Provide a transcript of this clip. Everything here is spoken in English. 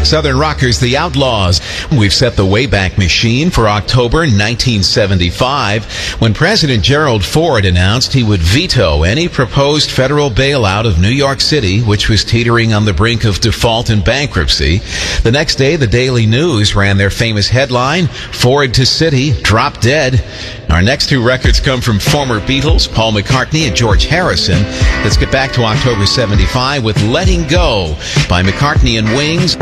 Southern rockers The Outlaws. We've set the Wayback Machine for October 1975, when President Gerald Ford announced he would veto any proposed federal bailout of New York City, which was teetering on the brink of default and bankruptcy. The next day, the Daily News ran their famous headline, "Ford to City, Drop Dead." Our next two records come from former Beatles, Paul McCartney and George Harrison. Let's get back to October 75 with Letting Go by McCartney and Wings.